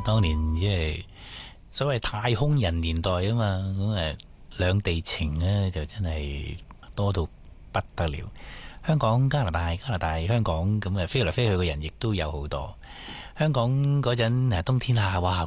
當年即係所謂太空人年代啊嘛，咁兩地情呢就真係多到不得了。香港、加拿大、香港咁飛來飛去嘅人亦都有好多。香港嗰陣冬天啊，哇！